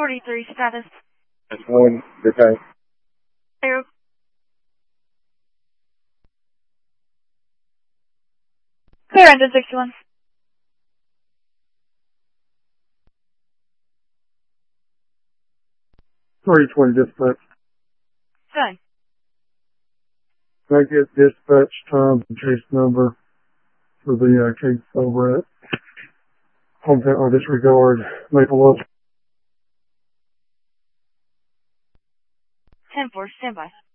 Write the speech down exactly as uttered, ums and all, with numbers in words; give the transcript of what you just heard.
forty-three status. That's one, okay. Zero. Clear engine sixty-one. three twenty dispatch. Done. Can I get dispatch time and case number for the uh, case over at Hometown or Disregard Maple Lodge? ten four, standby.